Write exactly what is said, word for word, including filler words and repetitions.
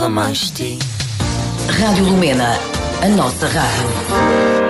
Nova Mais Ti. Rádio Lumena, a nossa rádio.